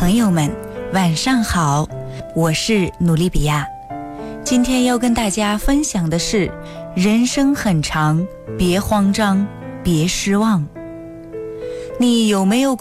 朋友们，晚上好，我是努利比亚。今天要跟大家分享的是，人生很长，别慌张，别失望。你有没有